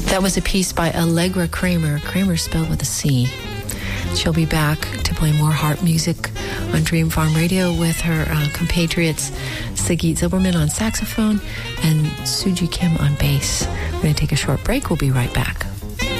That was a piece by Allegra Kramer. Kramer spelled with a C. She'll be back to play more harp music on Dream Farm Radio with her compatriots Sigit Zilberman on saxophone and Suji Kim on bass. We're going to take a short break. We'll be right back.